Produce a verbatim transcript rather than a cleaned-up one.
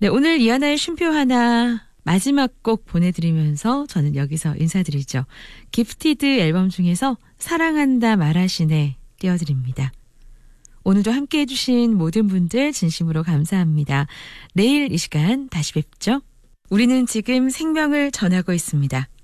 네, 오늘 이하나의 쉼표 하나 마지막 곡 보내드리면서 저는 여기서 인사드리죠. 기프티드 앨범 중에서 사랑한다 말하시네 띄워드립니다. 오늘도 함께해 주신 모든 분들 진심으로 감사합니다. 내일 이 시간 다시 뵙죠. 우리는 지금 생명을 전하고 있습니다.